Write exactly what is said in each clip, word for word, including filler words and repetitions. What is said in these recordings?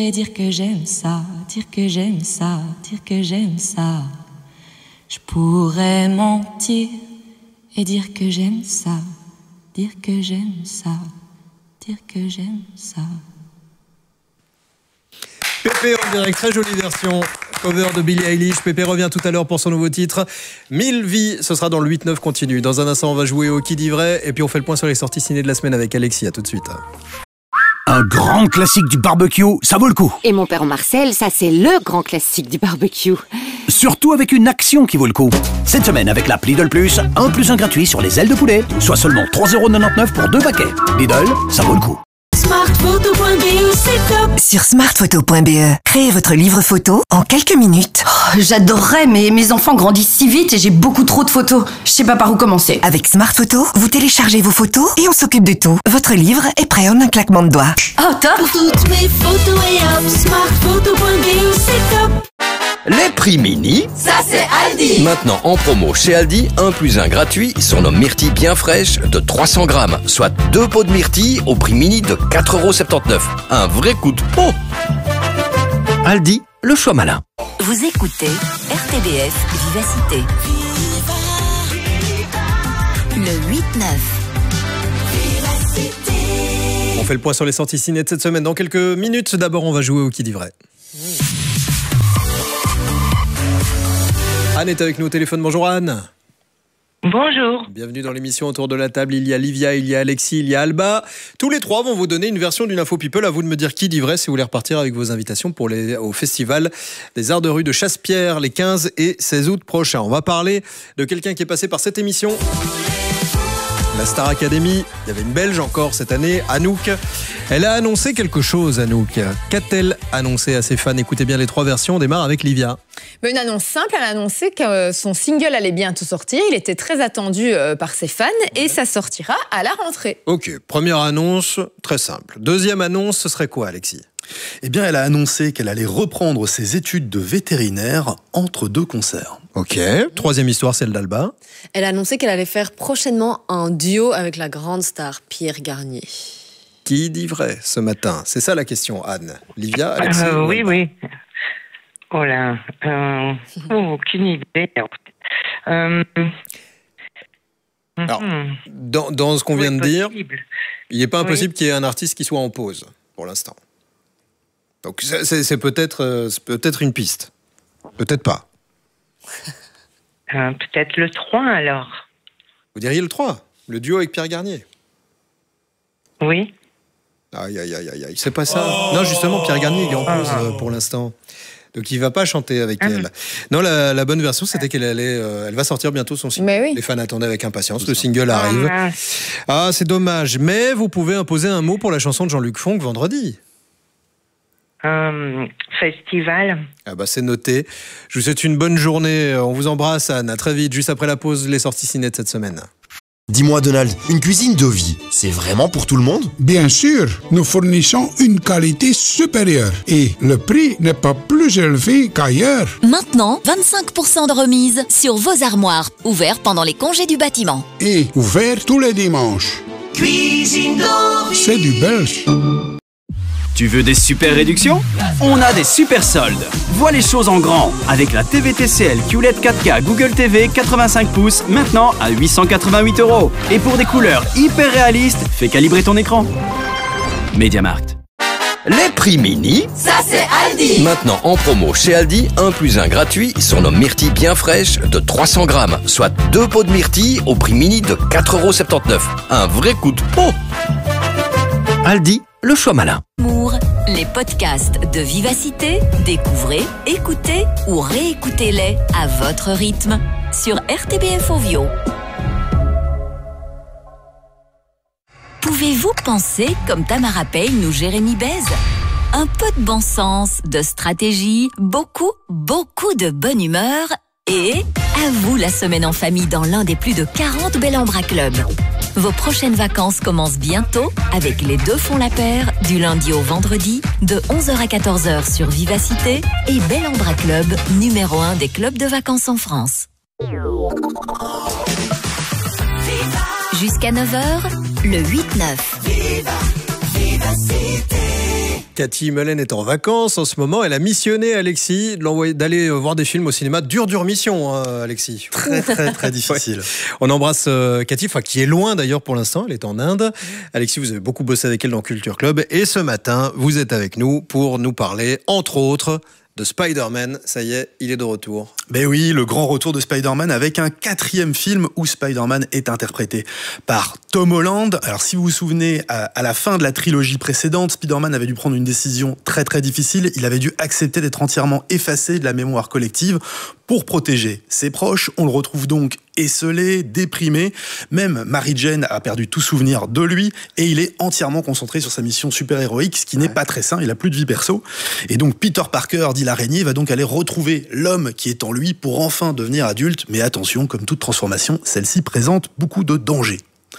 Et dire que j'aime ça, dire que j'aime ça, dire que j'aime ça. Je pourrais mentir et dire que j'aime ça, dire que j'aime ça, dire que j'aime ça. Pépé en direct, très jolie version cover de Billie Eilish. Pépé revient tout à l'heure pour son nouveau titre mille vies, ce sera dans le huit neuf continue. Dans un instant on va jouer au Qui dit vrai et puis on fait le point sur les sorties ciné de la semaine avec Alexis. À tout de suite. Un grand classique du barbecue, ça vaut le coup. Et mon père Marcel, ça c'est le grand classique du barbecue. Surtout avec une action qui vaut le coup. Cette semaine avec l'app Lidl Plus, un plus un gratuit sur les ailes de poulet, soit seulement trois euros quatre-vingt-dix-neuf pour deux paquets. Lidl, ça vaut le coup. Smartphoto point b e, c'est top. Sur smartphoto point b e, créez votre livre photo en quelques minutes. Oh, j'adorerais, mais mes enfants grandissent si vite et j'ai beaucoup trop de photos. Je sais pas par où commencer. Avec Smartphoto, vous téléchargez vos photos et on s'occupe de tout. Votre livre est prêt en un claquement de doigts. Oh, top! Pour toutes mes photos et hop, smartphoto point b e, c'est top. Les prix mini, Ça c'est Aldi. maintenant en promo chez Aldi, un plus un gratuit sur nos myrtilles bien fraîches de trois cents grammes, soit deux pots de myrtilles au prix mini de quatre euros soixante-dix-neuf. Un vrai coup de pot. Aldi, le choix malin. Vous écoutez R T B F Vivacité. Le huit neuf. On fait le point sur les sorties ciné de cette semaine dans quelques minutes. D'abord on va jouer au Qui dit vrai. Anne est avec nous au téléphone. Bonjour Anne. Bonjour. Bienvenue dans l'émission. Autour de la table, il y a Livia, il y a Alexis, il y a Alba. Tous les trois vont vous donner une version d'une info people. À vous de me dire qui dit vrai si vous voulez repartir avec vos invitations pour les, au Festival des Arts de rue de Chassepierre les quinze et seize août prochains. On va parler de quelqu'un qui est passé par cette émission. La Star Academy, il y avait une Belge encore cette année, Anouk. Elle a annoncé quelque chose, Anouk. Qu'a-t-elle annoncé à ses fans? Écoutez bien les trois versions, on démarre avec Livia. Une annonce simple, elle a annoncé que son single allait bientôt sortir. Il était très attendu par ses fans et ça sortira à la rentrée. Ok, première annonce, très simple. Deuxième annonce, ce serait quoi, Alexis? Eh bien, elle a annoncé qu'elle allait reprendre ses études de vétérinaire entre deux concerts. Ok, troisième histoire, celle d'Alba. Elle a annoncé qu'elle allait faire prochainement un duo avec la grande star Pierre Garnier. Qui dit vrai ce matin? C'est ça la question, Anne. Livia, Alexis? Euh, oui, oui. Oh là, euh, oh, aucune idée. Euh, Alors, dans, dans ce qu'on vient de dire, il n'est pas impossible oui. qu'il y ait un artiste qui soit en pause, pour l'instant. Donc c'est, c'est peut-être, euh, c'est peut-être une piste. Peut-être pas. Euh, peut-être le trois, alors. Vous diriez le trois? Le duo avec Pierre Garnier? Oui. Aïe, aïe, aïe, aïe, aïe. C'est pas ça. Oh non, justement, Pierre Garnier, il est en pause oh. euh, pour l'instant. Donc il va pas chanter avec ah. elle. Non, la, la bonne version, c'était qu'elle allait, euh, elle va sortir bientôt son single. Oui. Les fans attendaient avec impatience. Le single arrive. Ah, ah, c'est dommage. Mais vous pouvez imposer un mot pour la chanson de Jean-Luc Fonck vendredi. Euh, festival. Ah bah c'est noté. Je vous souhaite une bonne journée. On vous embrasse, Anne. À très vite. Juste après la pause, les sorties ciné de cette semaine. Dis-moi Donald, une cuisine de vie, c'est vraiment pour tout le monde? Bien sûr, nous fournissons une qualité supérieure et le prix n'est pas plus élevé qu'ailleurs. Maintenant, vingt-cinq pour cent de remise sur vos armoires, ouverts pendant les congés du bâtiment. Et ouvert tous les dimanches. Cuisine de vie. C'est du belge. Tu veux des super réductions? On a des super soldes. Vois les choses en grand avec la T V T C L Q L E D quatre K Google T V quatre-vingt-cinq pouces maintenant à huit cent quatre-vingt-huit euros. Et pour des couleurs hyper réalistes, fais calibrer ton écran. MediaMarkt. Les prix mini, ça c'est Aldi. Maintenant en promo chez Aldi, un plus un gratuit sur nos myrtilles bien fraîches de trois cents grammes, soit deux pots de myrtilles au prix mini de quatre euros soixante-dix-neuf. Un vrai coup de pot. Aldi, le choix malin. Moore, les podcasts de Vivacité, découvrez, écoutez ou réécoutez-les à votre rythme sur R T B F Ovio. Pouvez-vous penser comme Tamara Payne ou Jérémy Bez? Un peu de bon sens, de stratégie, beaucoup, beaucoup de bonne humeur et à vous la semaine en famille dans l'un des plus de quarante Bel Ambra Club. Vos prochaines vacances commencent bientôt avec les deux font la paire du lundi au vendredi de onze heures à quatorze heures sur Vivacité et Bel Ambra Club, numéro un des clubs de vacances en France. Jusqu'à neuf heures, le huit neuf. Cathy Mullen est en vacances en ce moment. Elle a missionné Alexis de l'envoyer, d'aller voir des films au cinéma. Dure, dure mission, hein, Alexis. Très, très, très difficile. Ouais. On embrasse euh, Cathy, enfin, qui est loin d'ailleurs pour l'instant. Elle est en Inde. Alexis, vous avez beaucoup bossé avec elle dans Culture Club. Et ce matin, vous êtes avec nous pour nous parler, entre autres, de Spider-Man. Ça y est, il est de retour. Ben oui, le grand retour de Spider-Man avec un quatrième film où Spider-Man est interprété par Tom Holland. Alors si vous vous souvenez, à, à la fin de la trilogie précédente, Spider-Man avait dû prendre une décision très très difficile. Il avait dû accepter d'être entièrement effacé de la mémoire collective pour protéger ses proches. On le retrouve donc esselé, déprimé. Même Mary Jane a perdu tout souvenir de lui et il est entièrement concentré sur sa mission super-héroïque, ce qui n'est pas très sain. Il a plus de vie perso. Et donc Peter Parker, dit l'araignée, va donc aller retrouver l'homme qui est en lui pour enfin devenir adulte. Mais attention, comme toute transformation, celle-ci présente beaucoup de dangers.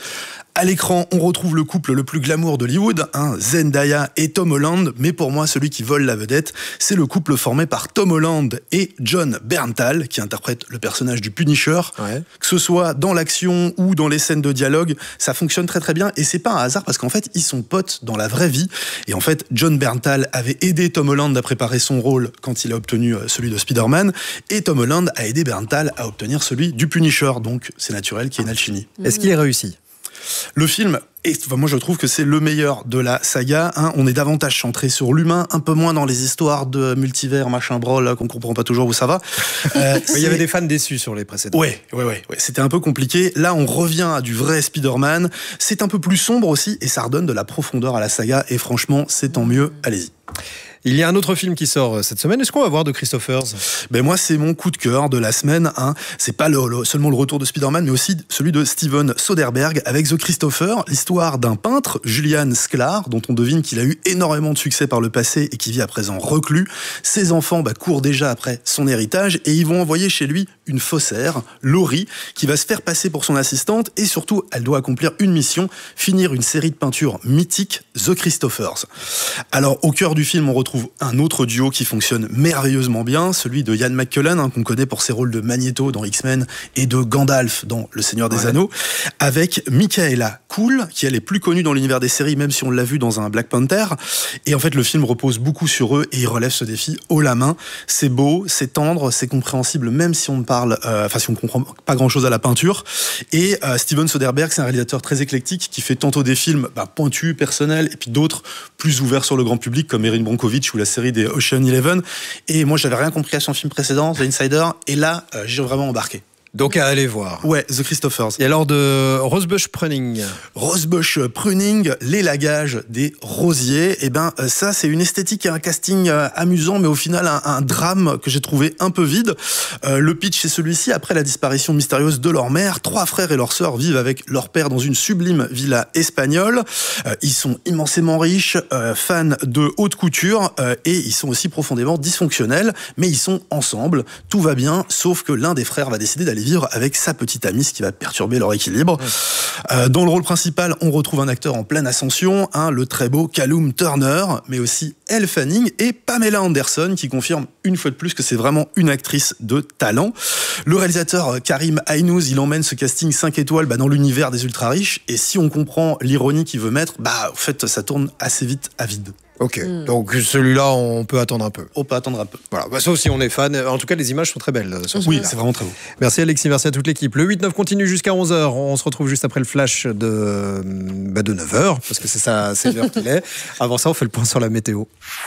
À l'écran, on retrouve le couple le plus glamour d'Hollywood, hein, Zendaya et Tom Holland, mais pour moi, celui qui vole la vedette, c'est le couple formé par Tom Holland et Jon Bernthal, qui interprète le personnage du Punisher. Ouais. Que ce soit dans l'action ou dans les scènes de dialogue, ça fonctionne très très bien, et c'est pas un hasard parce qu'en fait, ils sont potes dans la vraie vie, et en fait, Jon Bernthal avait aidé Tom Holland à préparer son rôle quand il a obtenu celui de Spider-Man, et Tom Holland a aidé Bernthal à obtenir celui du Punisher, donc c'est naturel qu'il y ait une alchimie. Est-ce qu'il est réussi ? Le film, et enfin, moi je trouve que c'est le meilleur de la saga. Hein. On est davantage centré sur l'humain, un peu moins dans les histoires de multivers, machin brol, qu'on comprend pas toujours où ça va. Euh, Il y avait des fans déçus sur les précédents. Ouais, ouais, ouais, ouais. C'était un peu compliqué. Là, on revient à du vrai Spider-Man. C'est un peu plus sombre aussi, et ça redonne de la profondeur à la saga. Et franchement, c'est tant mieux. Allez-y. Il y a un autre film qui sort cette semaine. Est-ce qu'on va voir de Christophers ? Ben moi, c'est mon coup de cœur de la semaine. Hein. C'est pas le, le, seulement le retour de Spider-Man, mais aussi celui de Steven Soderbergh avec The Christopher, l'histoire d'un peintre, Julian Sklar, dont on devine qu'il a eu énormément de succès par le passé et qui vit à présent reclus. Ses enfants bah, courent déjà après son héritage et ils vont envoyer chez lui une faussaire, Laurie, qui va se faire passer pour son assistante et surtout, elle doit accomplir une mission, finir une série de peintures mythiques, The Christophers. Alors, au cœur du film, on retrouve un autre duo qui fonctionne merveilleusement bien, celui de Ian McKellen, hein, qu'on connaît pour ses rôles de Magneto dans X-Men et de Gandalf dans Le Seigneur des ouais. Anneaux, avec Michaela Coel, qui elle est plus connue dans l'univers des séries, même si on l'a vu dans un Black Panther. Et en fait, le film repose beaucoup sur eux et il relève ce défi haut la main. C'est beau, c'est tendre, c'est compréhensible, même si on ne parle, euh, enfin si on ne comprend pas grand-chose à la peinture. Et euh, Steven Soderbergh, c'est un réalisateur très éclectique qui fait tantôt des films bah, pointus, personnels, et puis d'autres plus ouverts sur le grand public, comme Erin Brockovich ou la série des Ocean Eleven. Et moi, j'avais rien compris à son film précédent, The Insider, et là, euh, j'ai vraiment embarqué. Donc à aller voir. Ouais, The Christophers. Et alors de Rosebush Pruning. Rosebush Pruning, l'élagage des rosiers. Et ben ça, c'est une esthétique et un casting amusant, mais au final un, un drame que j'ai trouvé un peu vide. Euh, le pitch, c'est celui-ci. Après la disparition mystérieuse de leur mère, trois frères et leur sœur vivent avec leur père dans une sublime villa espagnole. Euh, ils sont immensément riches, euh, fans de haute couture, euh, et ils sont aussi profondément dysfonctionnels, mais ils sont ensemble. Tout va bien, sauf que l'un des frères va décider d'aller vivre avec sa petite amie, ce qui va perturber leur équilibre. Euh, dans le rôle principal, on retrouve un acteur en pleine ascension, hein, le très beau Callum Turner, mais aussi Elle Fanning et Pamela Anderson, qui confirme une fois de plus que c'est vraiment une actrice de talent. Le réalisateur Karim Aynouz, il emmène ce casting cinq étoiles bah, dans l'univers des ultra riches, et si on comprend l'ironie qu'il veut mettre, bah en fait ça tourne assez vite à vide. Ok, mm. donc celui-là, on peut attendre un peu. On peut attendre un peu. Voilà, bah, sauf si on est fan. En tout cas, les images sont très belles. Oui, c'est vraiment très beau. Merci Alexis, merci à toute l'équipe. Le huit neuf continue jusqu'à onze heures. On se retrouve juste après le flash de, bah, de neuf heures, parce que c'est ça, c'est l'heure qu'il est. Avant ça, on fait le point sur la météo.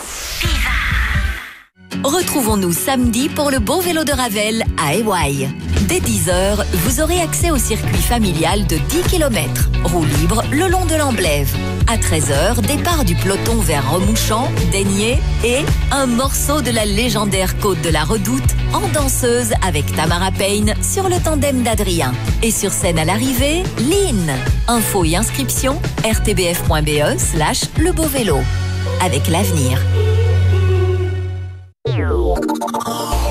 Retrouvons-nous samedi pour le beau vélo de Ravel à Hawaï. Dès dix heures, vous aurez accès au circuit familial de dix kilomètres. Roue libre le long de l'Amblève. À treize heures, départ du peloton vers Remouchamp, Daigné et un morceau de la légendaire côte de la Redoute en danseuse avec Tamara Payne sur le tandem d'Adrien. Et sur scène à l'arrivée, Lynn. Info et inscription r t b f point b e slash le beau vélo. Avec l'avenir.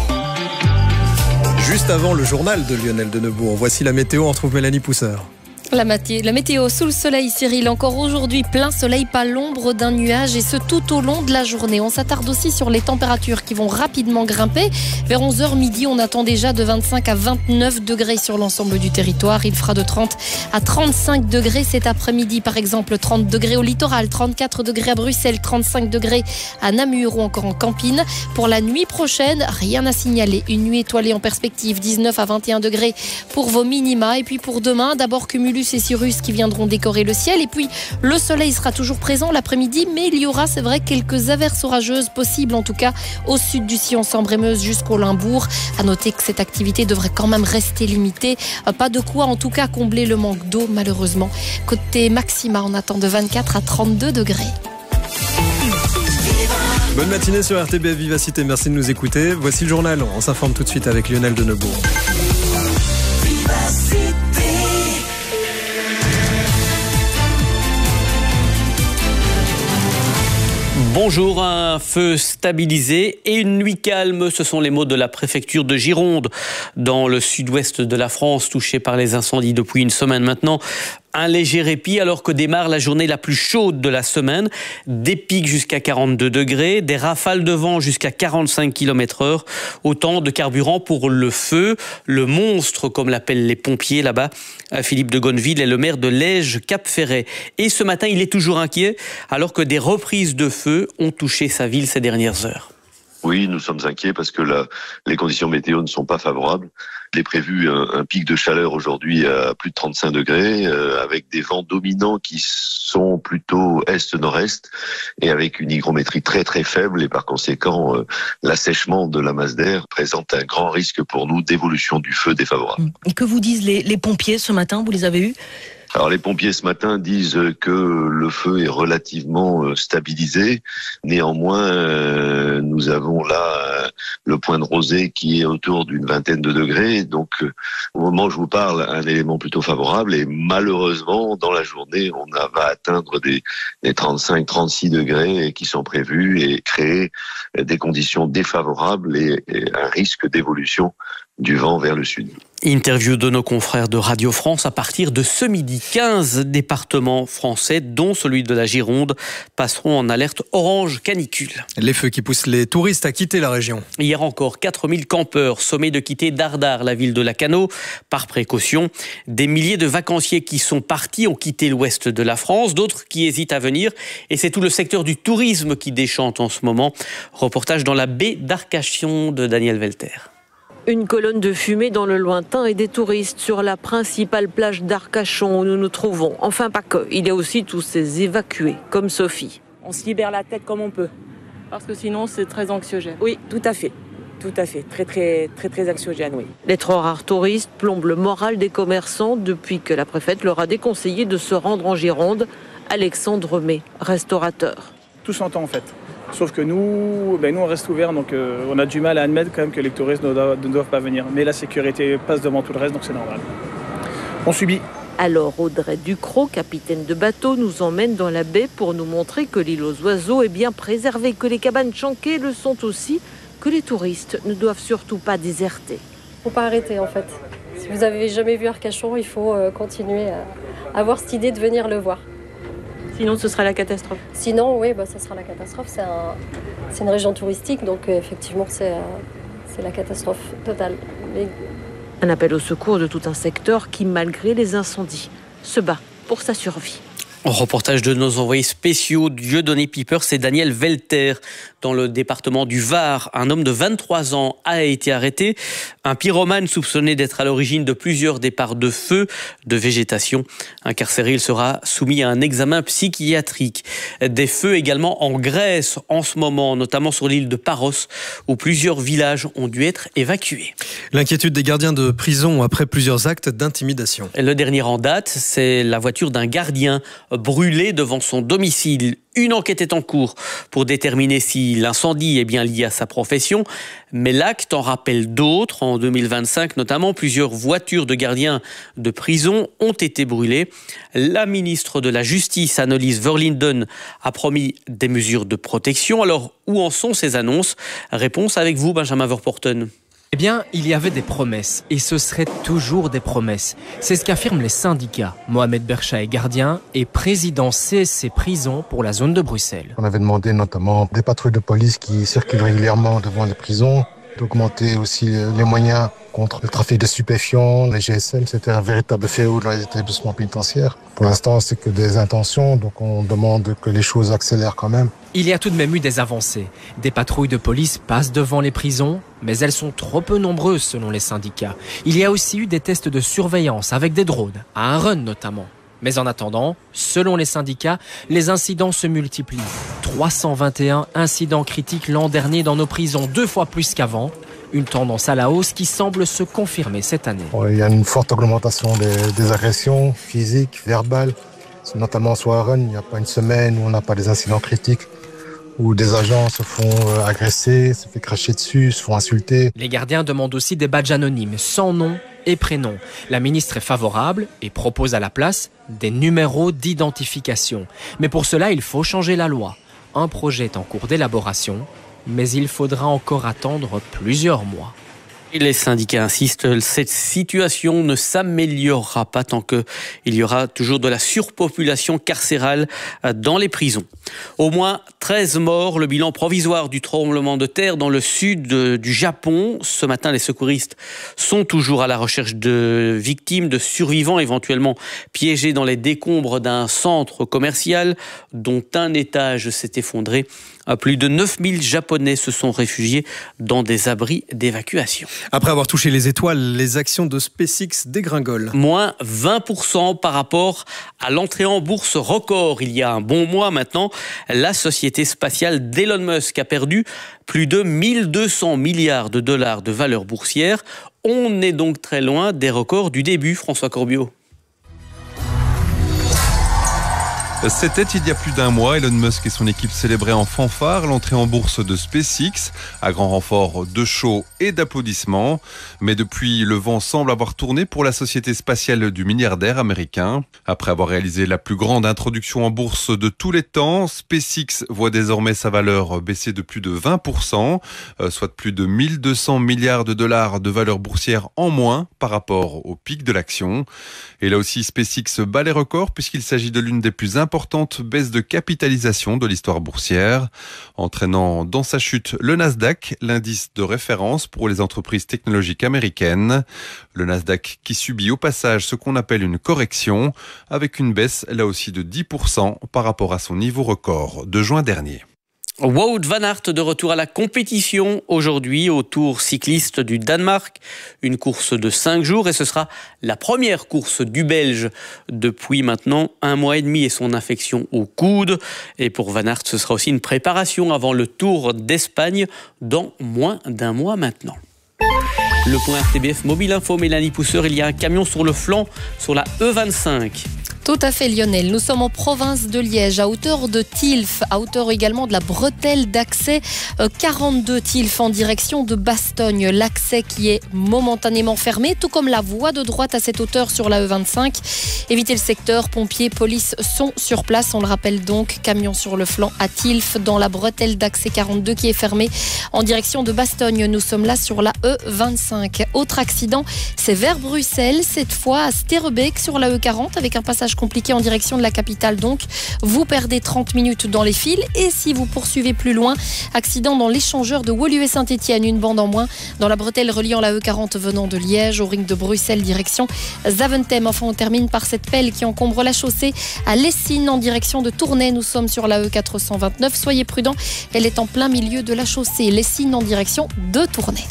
Juste avant le journal de Lionel Denebourg, voici la météo, on retrouve Mélanie Pousseur. La, maté- la météo sous le soleil, Cyril, encore aujourd'hui, plein soleil, pas l'ombre d'un nuage, et ce tout au long de la journée. On s'attarde aussi sur les températures qui vont rapidement grimper. Vers onze heures midi, on attend déjà de vingt-cinq à vingt-neuf degrés sur l'ensemble du territoire. Il fera de trente à trente-cinq degrés cet après-midi, par exemple trente degrés au littoral, trente-quatre degrés à Bruxelles, trente-cinq degrés à Namur ou encore en Campine. Pour la nuit prochaine, rien à signaler. Une nuit étoilée en perspective, dix-neuf à vingt et un degrés pour vos minima. Et puis pour demain, d'abord Cumulus et Cirrus qui viendront décorer le ciel. Et puis le soleil sera toujours présent l'après-midi, mais il y aura, c'est vrai, quelques averses orageuses possibles, en tout cas au sud du sillon Sambre-et-Meuse jusqu'au Limbourg. À noter que cette activité devrait quand même rester limitée. Pas de quoi, en tout cas, combler le manque d'eau, malheureusement. Côté maxima, on attend de vingt-quatre à trente-deux degrés. Bonne matinée sur R T B F Vivacité, merci de nous écouter. Voici le journal, on s'informe tout de suite avec Lionel Denebourg. Bonjour, un feu stabilisé et une nuit calme, ce sont les mots de la préfecture de Gironde, dans le sud-ouest de la France, touché par les incendies depuis une semaine maintenant. Un léger répit alors que démarre la journée la plus chaude de la semaine. Des pics jusqu'à quarante-deux degrés, des rafales de vent jusqu'à quarante-cinq kilomètres heure. Autant de carburant pour le feu, le monstre comme l'appellent les pompiers là-bas. Philippe de Gonneville est le maire de Lège-Cap-Ferret. Et ce matin, il est toujours inquiet alors que des reprises de feu ont touché sa ville ces dernières heures. Oui, nous sommes inquiets parce que la, les conditions météo ne sont pas favorables. Il est prévu un, un pic de chaleur aujourd'hui à plus de trente-cinq degrés, euh, avec des vents dominants qui sont plutôt est-nord-est et avec une hygrométrie très très faible et par conséquent euh, l'assèchement de la masse d'air présente un grand risque pour nous d'évolution du feu défavorable. Et que vous disent les, les pompiers ce matin, vous les avez eus ? Alors les pompiers ce matin disent que le feu est relativement stabilisé. Néanmoins, euh, nous avons là euh, le point de rosée qui est autour d'une vingtaine de degrés. Donc euh, au moment où je vous parle, un élément plutôt favorable. Et malheureusement, dans la journée, on va atteindre des, des trente-cinq trente-six degrés qui sont prévus et créer des conditions défavorables et, et un risque d'évolution du vent vers le sud. Interview de nos confrères de Radio France à partir de ce midi. quinze départements français, dont celui de la Gironde, passeront en alerte orange canicule. Les feux qui poussent les touristes à quitter la région. Hier encore, quatre mille campeurs sommés de quitter Dardar, la ville de Lacanau, par précaution. Des milliers de vacanciers qui sont partis ont quitté l'ouest de la France, d'autres qui hésitent à venir. Et c'est tout le secteur du tourisme qui déchante en ce moment. Reportage dans la baie d'Arcachon de Daniel Velter. Une colonne de fumée dans le lointain et des touristes sur la principale plage d'Arcachon où nous nous trouvons. Enfin, pas que. Il y a aussi tous ces évacués, comme Sophie. On se libère la tête comme on peut. Parce que sinon, c'est très anxiogène. Oui, tout à fait. Tout à fait. Très, très, très, très anxiogène, oui. Les trop rares touristes plombent le moral des commerçants depuis que la préfète leur a déconseillé de se rendre en Gironde. Alexandre May, restaurateur. Tout s'entend en fait. Sauf que nous, ben nous on reste ouvert, donc euh, on a du mal à admettre quand même que les touristes ne doivent, ne doivent pas venir. Mais la sécurité passe devant tout le reste, donc c'est normal. On subit. Alors Audrey Ducrot, capitaine de bateau, nous emmène dans la baie pour nous montrer que l'île aux oiseaux est bien préservée, que les cabanes chanquées le sont aussi, que les touristes ne doivent surtout pas déserter. Il ne faut pas arrêter en fait. Si vous n'avez jamais vu Arcachon, il faut euh, continuer à avoir cette idée de venir le voir. Sinon, ce sera la catastrophe. Sinon, oui, bah, ça sera la catastrophe. C'est un, c'est une région touristique, donc euh, effectivement, c'est, euh, c'est la catastrophe totale. Mais... Un appel au secours de tout un secteur qui, malgré les incendies, se bat pour sa survie. Reportage de nos envoyés spéciaux Dieudonné Piper, c'est Daniel Velter. Dans le département du Var, un homme de vingt-trois ans a été arrêté. Un pyromane soupçonné d'être à l'origine de plusieurs départs de feu, de végétation. Incarcéré, il sera soumis à un examen psychiatrique. Des feux également en Grèce en ce moment, notamment sur l'île de Paros, où plusieurs villages ont dû être évacués. L'inquiétude des gardiens de prison après plusieurs actes d'intimidation. Le dernier en date, c'est la voiture d'un gardien brûlé devant son domicile. Une enquête est en cours pour déterminer si l'incendie est bien lié à sa profession, mais l'acte en rappelle d'autres. En deux mille vingt-cinq, notamment, plusieurs voitures de gardiens de prison ont été brûlées. La ministre de la Justice, Annelies Verlinden, a promis des mesures de protection. Alors, où en sont ces annonces ? Réponse avec vous, Benjamin Verpoorten. Eh bien, il y avait des promesses, et ce seraient toujours des promesses. C'est ce qu'affirment les syndicats. Mohamed Bercha est gardien et président C S C Prison pour la zone de Bruxelles. On avait demandé notamment des patrouilles de police qui circulent régulièrement devant les prisons, d'augmenter aussi les moyens contre le trafic de stupéfiants, les G S L. C'était un véritable fléau dans les établissements pénitentiaires. Pour l'instant, c'est que des intentions, donc on demande que les choses accélèrent quand même. Il y a tout de même eu des avancées. Des patrouilles de police passent devant les prisons, mais elles sont trop peu nombreuses selon les syndicats. Il y a aussi eu des tests de surveillance avec des drones, à un run notamment. Mais en attendant, selon les syndicats, les incidents se multiplient. trois cent vingt et un incidents critiques l'an dernier dans nos prisons, deux fois plus qu'avant. Une tendance à la hausse qui semble se confirmer cette année. Il y a une forte augmentation des, des agressions physiques, verbales, notamment sur un run. Il n'y a pas une semaine où on n'a pas des incidents critiques, où des agents se font agresser, se font cracher dessus, se font insulter. Les gardiens demandent aussi des badges anonymes, sans nom et prénom. La ministre est favorable et propose à la place des numéros d'identification. Mais pour cela, il faut changer la loi. Un projet est en cours d'élaboration, mais il faudra encore attendre plusieurs mois. Et les syndicats insistent, cette situation ne s'améliorera pas tant qu'il y aura toujours de la surpopulation carcérale dans les prisons. Au moins treize morts, le bilan provisoire du tremblement de terre dans le sud du Japon. Ce matin, les secouristes sont toujours à la recherche de victimes, de survivants éventuellement piégés dans les décombres d'un centre commercial dont un étage s'est effondré. Plus de neuf mille Japonais se sont réfugiés dans des abris d'évacuation. Après avoir touché les étoiles, les actions de SpaceX dégringolent. Moins vingt pour cent par rapport à l'entrée en bourse record il y a un bon mois maintenant. La société spatiale d'Elon Musk a perdu plus de mille deux cents milliards de dollars de valeur boursière. On est donc très loin des records du début, François Corbiot. C'était il y a plus d'un mois. Elon Musk et son équipe célébraient en fanfare l'entrée en bourse de SpaceX, à grand renfort de show et d'applaudissements. Mais depuis, le vent semble avoir tourné pour la société spatiale du milliardaire américain. Après avoir réalisé la plus grande introduction en bourse de tous les temps, SpaceX voit désormais sa valeur baisser de plus de vingt pour cent, soit de plus de mille deux cents milliards de dollars de valeur boursière en moins par rapport au pic de l'action. Et là aussi, SpaceX bat les records puisqu'il s'agit de l'une des plus importantes importante baisse de capitalisation de l'histoire boursière, entraînant dans sa chute le Nasdaq, l'indice de référence pour les entreprises technologiques américaines. Le Nasdaq qui subit au passage ce qu'on appelle une correction, avec une baisse là aussi de dix pour cent par rapport à son niveau record de juin dernier. Wout van Aert de retour à la compétition aujourd'hui au Tour cycliste du Danemark. Une course de cinq jours et ce sera la première course du Belge depuis maintenant un mois et demi et son infection au coude. Et pour Van Aert, ce sera aussi une préparation avant le Tour d'Espagne dans moins d'un mois maintenant. Le point R T B F Mobile Info, Mélanie Pousseur, il y a un camion sur le flanc sur la E vingt-cinq. Tout à fait, Lionel. Nous sommes en province de Liège, à hauteur de Tilf, à hauteur également de la bretelle d'accès quarante-deux Tilf en direction de Bastogne. L'accès qui est momentanément fermé, tout comme la voie de droite à cette hauteur sur la E vingt-cinq. Évitez le secteur, pompiers, police sont sur place. On le rappelle donc, camion sur le flanc à Tilf, dans la bretelle d'accès quarante-deux qui est fermée en direction de Bastogne. Nous sommes là sur la E vingt-cinq. Autre accident, c'est vers Bruxelles, cette fois à Sterrebeek sur la E quarante avec un passage compliqué en direction de la capitale donc. Vous perdez trente minutes dans les fils et si vous poursuivez plus loin, accident dans l'échangeur de Woluwe et Saint-Étienne, une bande en moins dans la bretelle reliant la E quarante venant de Liège au ring de Bruxelles direction Zaventem. Enfin on termine par cette pelle qui encombre la chaussée à Lessines en direction de Tournai. Nous sommes sur la E quatre cent vingt-neuf. Soyez prudents, elle est en plein milieu de la chaussée Lessines en direction de Tournai.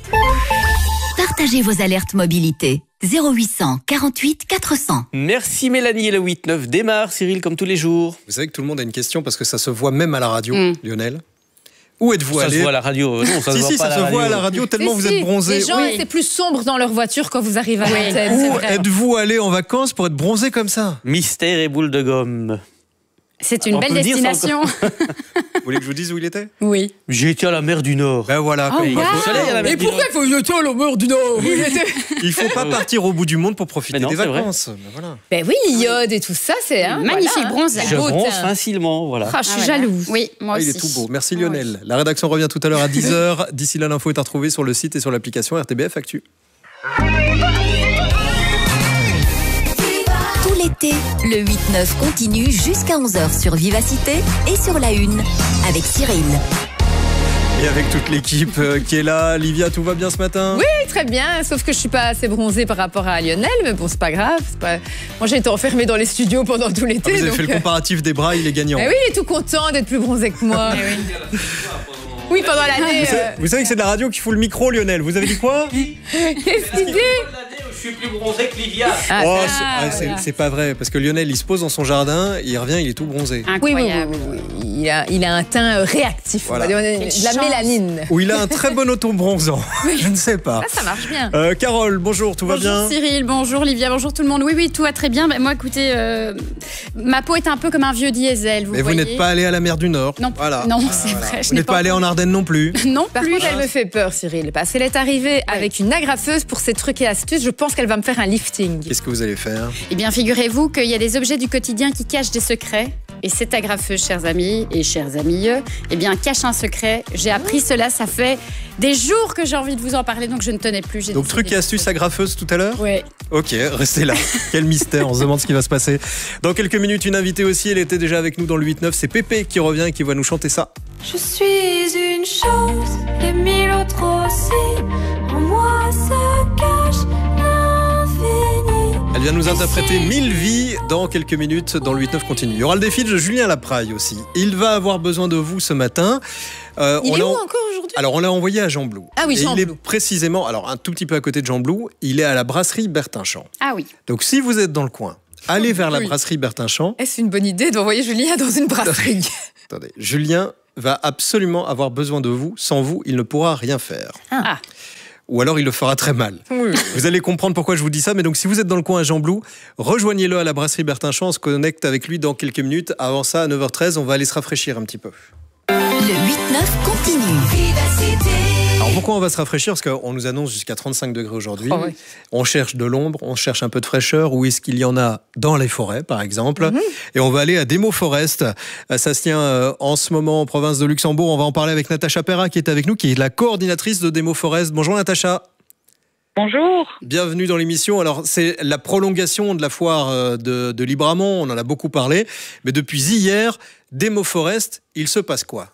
Partagez vos alertes mobilité. zéro huit cent quarante-huit quatre cents. Merci Mélanie et le huit neuf démarre, Cyril, comme tous les jours. Vous savez que tout le monde a une question parce que ça se voit même à la radio, mm. Lionel. Où êtes-vous ça allé ? Ça se voit à la radio. Non, ça si, se voit si, pas ça à se la voit radio. à la radio tellement si, vous si. êtes bronzé. Les gens, oui. c'est plus sombre dans leur voiture quand vous arrivez à oui. l'antenne. Où êtes-vous allé en vacances pour être bronzé comme ça ? Mystère et boule de gomme. C'est une On belle peut le dire, ça, destination. Vous voulez que je vous dise où il était? Oui. J'ai été à la mer du Nord. Ben voilà. Oh, comme wow. il faut- Soleil à la mer Et du pourquoi Nord. il faut y être à la mer du Nord? Il faut pas partir au bout du monde pour profiter Mais non, des c'est vrai. vacances. Ben voilà. Ben oui, l'iode et tout ça, c'est hein, Magnifique voilà, hein. bronzage. Je Beau bronze teint. facilement, voilà. Ah, je suis Ah, voilà. jalouse. Oui, moi Ah, il aussi. est tout beau. Merci Lionel. La rédaction revient tout à l'heure à dix heures. D'ici là, l'info est à retrouver sur le site et sur l'application R T B F Actu. Tout l'été, le huit neuf continue jusqu'à onze heures sur Vivacité et sur La Une avec Cyril. Et avec toute l'équipe euh, qui est là. Livia, tout va bien ce matin? Oui, très bien, sauf que je suis pas assez bronzée par rapport à Lionel, mais bon, c'est pas grave. c'est Pas... Moi, j'ai été enfermée dans les studios pendant tout Ah, l'été. vous avez donc, fait le euh, comparatif des bras, il est gagnant. eh oui, il est tout content d'être plus bronzé que moi. Oui, pendant l'année. Vous savez, euh, vous savez que c'est de la radio qui fout le micro, Lionel. Vous avez dit quoi? Qu'est-ce qu'il dit? Je suis plus bronzé que Livia. Ah, Oh, ça, c'est- ah, c'est voilà. c'est pas vrai, parce que Lionel, il se pose dans son jardin, il revient, il est tout bronzé. Oui, oui, oui, Incroyable. oui, oui. Il, a, il a un teint euh, réactif, Voilà. on va dire, Quelle de la chance. mélanine. Ou il a un très bon auto-bronzant. Je ne sais pas. Ça, ça marche bien. Euh, Carole, bonjour, tout va Bonjour bien? Cyril, bonjour Livia, bonjour tout le monde. Oui, oui, tout va très bien. Ben, moi, écoutez, euh, ma peau est un peu comme un vieux diesel, vous Mais vous voyez. n'êtes pas allé à la mer du Nord. Non, Voilà. non, Ah, c'est voilà. vrai. je Vous n'ai n'êtes pas allé en Ardennes non plus. Non Par plus. contre, elle me fait peur, Cyril, parce qu'elle est arrivée avec une agrafeuse pour ses trucs et astuces. Je pense qu'elle va me faire un lifting. Qu'est-ce que vous allez faire? Eh bien, figurez-vous qu'il y a des objets du quotidien qui cachent des secrets. Et cette agrafeuse, chers amis et chers amis, eh bien, cache un secret. J'ai appris cela, ça fait des jours que j'ai envie de vous en parler, donc je ne tenais plus. J'ai Donc, décidé truc et de- astuce agrafeuse tout à l'heure? Ouais. Ok, restez là. Quel mystère, on se demande ce qui va se passer. Dans quelques minutes, une invitée aussi, elle était déjà avec nous dans le huit neuf, c'est Pépé qui revient et qui va nous chanter ça. Je suis une chose et mille autres aussi. En moi se cache l'infini. Elle vient nous interpréter mille vies dans quelques minutes dans le huit neuf continue. Il y aura le défi de Julien Lapraille aussi. Il va avoir besoin de vous ce matin. Euh, Il on est l'a où en- encore aujourd'hui? Alors on l'a envoyé à Jean Blou. Ah oui, Et Jean il est Blou. précisément, alors un tout petit peu à côté de Jean Blou, il est à la brasserie Bertinchamp. Ah oui. Donc si vous êtes dans le coin, allez vers la Oui. brasserie Bertinchamp. Est-ce une bonne idée d'envoyer Julien dans une brasserie? Attendez, Julien va absolument avoir besoin de vous. Sans vous, il ne pourra rien faire. Ah. Ou alors il le fera très mal. Oui. Vous allez comprendre pourquoi je vous dis ça. Mais donc, si vous êtes dans le coin à Jean Blou, rejoignez-le à la brasserie Bertinchamp. On se connecte avec lui dans quelques minutes. Avant ça, à neuf heures treize, on va aller se rafraîchir un petit peu. Le huit neuf continue. Alors, pourquoi on va se rafraîchir? Parce qu'on nous annonce jusqu'à trente-cinq degrés aujourd'hui. Oh oui. On cherche de l'ombre, on cherche un peu de fraîcheur. Où est-ce qu'il y en a? Dans les forêts, par exemple. Mhm. Et on va aller à Demo Forest. Euh, Ça se tient euh, en ce moment en province de Luxembourg. On va en parler avec Natacha Perra qui est avec nous, qui est la coordinatrice de Demo Forest. Bonjour Natacha. Bonjour. Bienvenue dans l'émission. Alors, c'est la prolongation de la foire euh, de, de Libramont. On en a beaucoup parlé. Mais depuis hier, Demo Forest, il se passe quoi?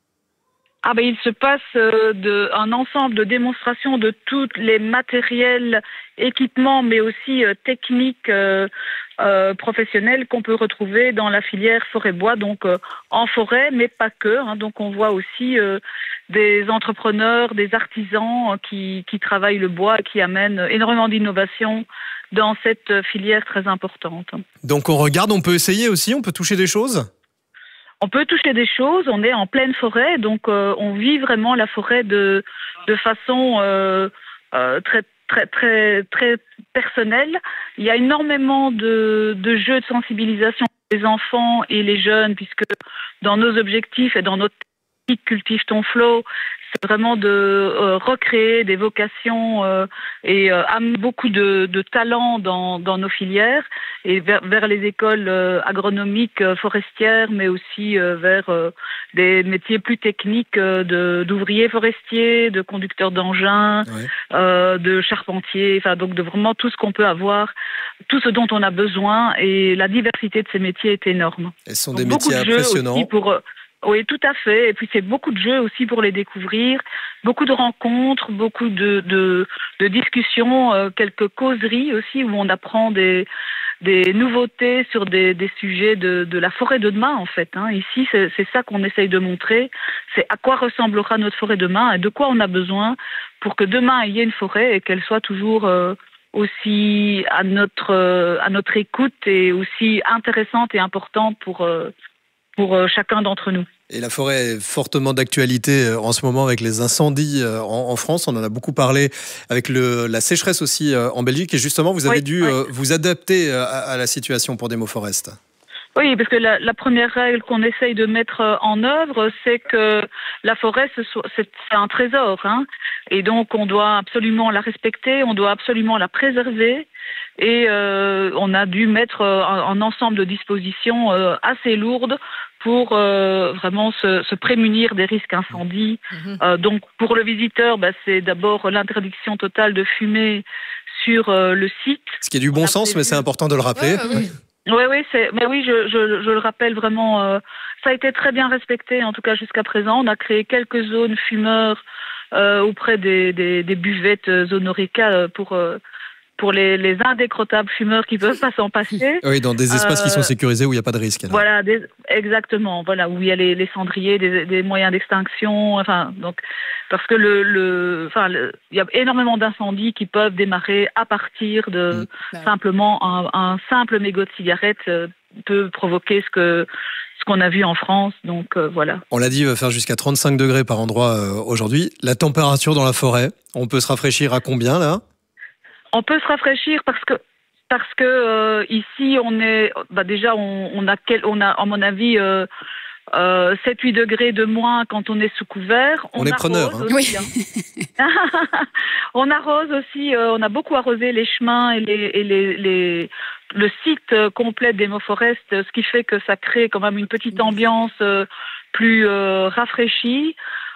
Ah ben, il se passe euh, de, un ensemble de démonstrations de tous les matériels, équipements, mais aussi euh, techniques euh, euh, professionnelles qu'on peut retrouver dans la filière forêt-bois, donc euh, en forêt, mais pas que. Hein, donc on voit aussi euh, des entrepreneurs, des artisans euh, qui, qui travaillent le bois et qui amènent énormément d'innovation dans cette euh, filière très importante. Donc, on regarde, on peut essayer aussi, on peut toucher des choses? On peut toucher des choses, on est en pleine forêt, donc euh, on vit vraiment la forêt de, de façon euh, euh, très, très, très, très personnelle. Il y a énormément de, de jeux de sensibilisation pour les enfants et les jeunes, puisque dans nos objectifs et dans notre technique Cultive ton flow, c'est vraiment de euh, recréer des vocations euh, et euh, amener beaucoup de, de talents dans, dans nos filières et vers, vers les écoles euh, agronomiques, euh, forestières, mais aussi euh, vers euh, des métiers plus techniques euh, de, d'ouvriers forestiers, de conducteurs d'engins, Ouais. euh, de charpentiers, enfin donc de vraiment tout ce qu'on peut avoir, tout ce dont on a besoin, et la diversité de ces métiers est énorme. Ce sont Donc, des beaucoup métiers de jeux impressionnants. aussi pour, euh, oui, tout à fait. Et puis c'est beaucoup de jeux aussi pour les découvrir, beaucoup de rencontres, beaucoup de, de, de discussions, euh, quelques causeries aussi où on apprend des, des nouveautés sur des, des sujets de, de la forêt de demain en fait. Hein. Ici, c'est, c'est ça qu'on essaye de montrer, c'est à quoi ressemblera notre forêt demain et de quoi on a besoin pour que demain il y ait une forêt et qu'elle soit toujours euh, aussi à notre, euh, à notre écoute et aussi intéressante et importante pour, euh, pour euh, chacun d'entre nous. Et la forêt est fortement d'actualité euh, en ce moment avec les incendies euh, en, en France. On en a beaucoup parlé avec le, la sécheresse aussi euh, en Belgique. Et justement, vous avez Oui, dû oui. euh, vous adapter euh, à, à la situation pour Demo Forest. Oui, parce que la, la première règle qu'on essaye de mettre en œuvre, c'est que la forêt, c'est, c'est un trésor, hein, et donc on doit absolument la respecter, on doit absolument la préserver, et euh, on a dû mettre un, un ensemble de dispositions euh, assez lourdes pour euh, vraiment se, se prémunir des risques incendies. Mmh. Euh, donc pour le visiteur, bah, c'est d'abord l'interdiction totale de fumer sur euh, le site. Ce qui est du bon sens, prévu... mais c'est important de le rappeler. Ouais, ouais, ouais. Oui, oui, c'est, mais oui, je, je, je le rappelle vraiment. Euh, ça a été très bien respecté, en tout cas jusqu'à présent. On a créé quelques zones fumeurs euh, auprès des, des, des buvettes euh, zone Oreca pour euh, pour les, les indécrottables fumeurs qui peuvent pas s'en passer. Oui, dans des espaces euh, qui sont sécurisés où il n'y a pas de risque. Alors. Voilà, des, exactement. Voilà, où il y a les, les cendriers, des, des moyens d'extinction. Enfin, donc parce que le, le, enfin, le, il y a énormément d'incendies qui peuvent démarrer à partir de mmh. simplement un, un simple mégot de cigarette euh, peut provoquer ce que ce qu'on a vu en France. Donc euh, voilà. On l'a dit, il va faire jusqu'à trente-cinq degrés par endroit euh, aujourd'hui. La température dans la forêt, on peut se rafraîchir à combien là ? On peut se rafraîchir parce que parce que euh, ici on est bah déjà on, on a quel, on a à mon avis euh, euh, sept huit degrés de moins quand on est sous couvert. On, on est preneur. Hein. Aussi, oui. hein. On arrose aussi. Euh, on a beaucoup arrosé les chemins et les et les, les le site complet d'Hémoforest, ce qui fait que ça crée quand même une petite ambiance euh, plus euh, rafraîchie.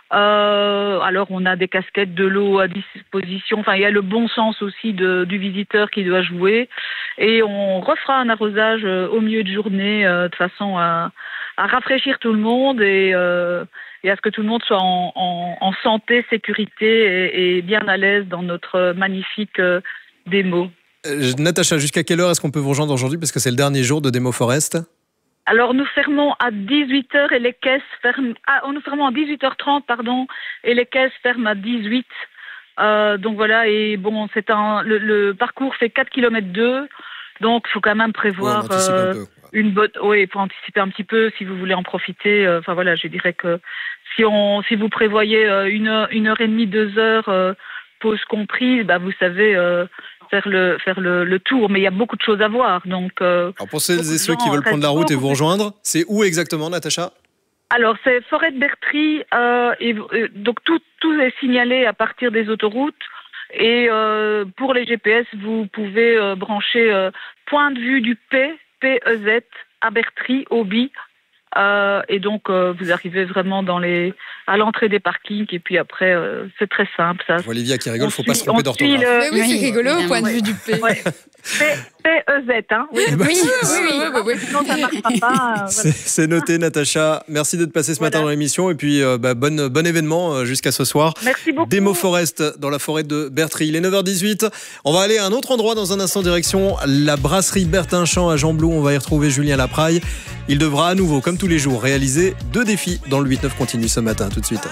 Euh, alors on a des casquettes, de l'eau à disposition. Enfin, il y a le bon sens aussi de, du visiteur qui doit jouer. Et on refera un arrosage euh, au milieu de journée euh, de façon à, à rafraîchir tout le monde et, euh, et à ce que tout le monde soit en, en, en santé, sécurité et, et bien à l'aise dans notre magnifique euh, démo. Euh, Natacha, jusqu'à quelle heure est-ce qu'on peut vous rejoindre aujourd'hui parce que c'est le dernier jour de Démoforest ? Alors nous fermons à dix-huit heures et les caisses ferment. Ah, nous fermons à dix-huit heures trente, pardon, et les caisses ferment à dix-huit. Euh, donc voilà, et bon, c'est un le, le parcours fait quatre kilomètres deux, donc il faut quand même prévoir ouais, euh, un une botte. Oui, pour anticiper un petit peu si vous voulez en profiter. Enfin euh, voilà, je dirais que si on si vous prévoyez euh, une heure, une heure et demie, deux heures euh, pause comprise, bah vous savez. Euh, faire le faire le, le tour, mais il y a beaucoup de choses à voir. Donc, euh, alors pour celles et ceux qui veulent prendre la route et vous rejoindre, c'est où exactement, Natacha ? Alors, c'est Forêt de Bertry, euh, et, euh, donc tout, tout est signalé à partir des autoroutes. Et euh, pour les G P S, vous pouvez euh, brancher euh, point de vue du P, P E Z, à Bertry, au Bi. Euh, et donc, euh, vous arrivez vraiment dans les, à l'entrée des parkings. Et puis après, euh, c'est très simple. Ça. Olivia qui rigole, il ne faut pas se tromper d'orthographe. Le... Oui, oui, c'est rigolo au point de vue du P. Ouais. P E Z, hein. Oui, bah, oui, oui, oui, oui, oui. Sinon, ça ne marchera pas. Euh, voilà. c'est, c'est noté, Natacha. Merci d'être passée ce voilà. matin dans l'émission. Et puis, euh, bah, bon, bon événement euh, jusqu'à ce soir. Merci beaucoup. Démoforest dans la forêt de Bertry. Il est neuf heures dix-huit. On va aller à un autre endroit dans un instant, direction la brasserie Bertinchamp à Jean-Blou. On va y retrouver Julien Lapraille. Il devra à nouveau, comme tous les jours, réaliser deux défis dans le huit neuf continue ce matin. Tout de suite.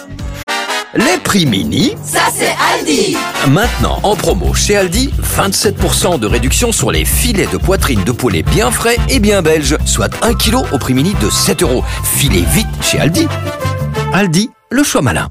Les prix mini, ça c'est Aldi. Maintenant en promo chez Aldi, vingt-sept pour cent de réduction sur les filets de poitrine de poulet bien frais et bien belges, soit un kilo au prix mini de sept euros. Filez vite chez Aldi. Aldi, le choix malin.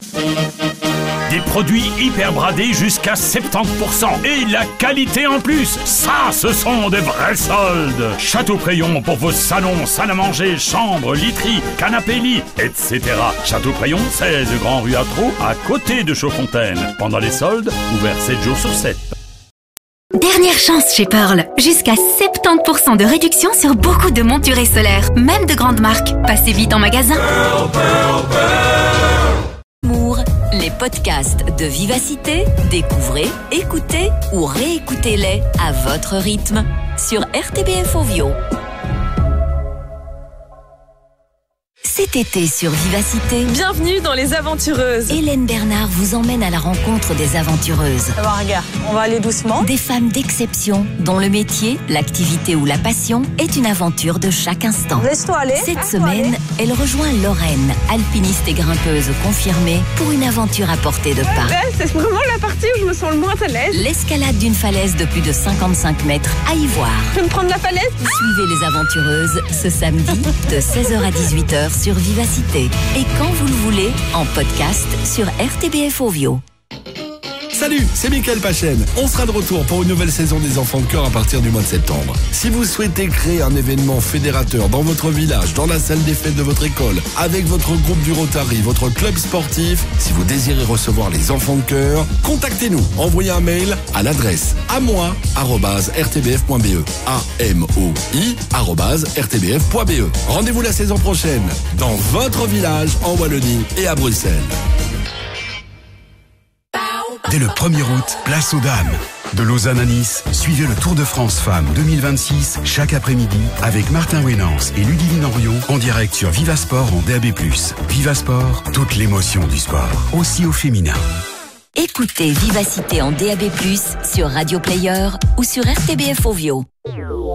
Des produits hyper bradés jusqu'à soixante-dix pour cent. Et la qualité en plus. Ça, ce sont des vrais soldes. Château-Crayon pour vos salons, salles à manger, chambres, literies, canapés lits, et cetera. Château-Crayon, seize Grand Rue Atro, à côté de Chaudfontaine. Pendant les soldes, ouvert sept jours sur sept. Dernière chance chez Pearl. Jusqu'à soixante-dix pour cent de réduction sur beaucoup de montures solaires. Même de grandes marques. Passez vite en magasin. Pearl, Pearl, Pearl. Moore, les podcasts de Vivacité, découvrez, écoutez ou réécoutez-les à votre rythme sur R T B F Ovio. Cet été sur Vivacité, bienvenue dans Les Aventureuses. Hélène Bernard vous emmène à la rencontre des aventureuses. Bon, regarde, on va aller doucement. Des femmes d'exception dont le métier, l'activité ou la passion est une aventure de chaque instant. Laisse-toi aller. Cette Laisse-toi semaine, aller. elle rejoint Lorraine, alpiniste et grimpeuse confirmée pour une aventure à portée de pas. Ouais, c'est vraiment la partie où je me sens le moins à l'aise. L'escalade d'une falaise de plus de cinquante-cinq mètres à y voir. Tu veux me prendre la falaise? Suivez Les Aventureuses ce samedi de seize heures à dix-huit heures sur Vivacité. Et quand vous le voulez, en podcast sur R T B F Ovio. Salut, c'est Mickaël Pachen. On sera de retour pour une nouvelle saison des Enfants de Cœur à partir du mois de septembre. Si vous souhaitez créer un événement fédérateur dans votre village, dans la salle des fêtes de votre école, avec votre groupe du Rotary, votre club sportif, si vous désirez recevoir les Enfants de Cœur, contactez-nous. Envoyez un mail à l'adresse amoi arobase r t b f point b e. A M O I arobase r t b f point b e. Rendez-vous la saison prochaine dans votre village en Wallonie et à Bruxelles. Dès le premier août, place aux dames. De Lausanne à Nice, suivez le Tour de France Femmes deux mille vingt-six chaque après-midi avec Martin Wénance et Ludivine Henriot en direct sur Vivasport en D A B plus. Vivasport, toute l'émotion du sport, aussi au féminin. Écoutez Vivacité en D A B plus, sur Radio Player ou sur R T B F Ovio.